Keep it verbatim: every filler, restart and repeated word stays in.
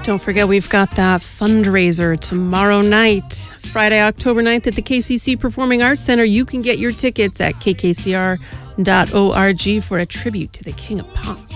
Don't forget, we've got that fundraiser tomorrow night, Friday, October ninth at the K C C Performing Arts Center. You can get your tickets at k k c r dot org for a tribute to the King of Pop.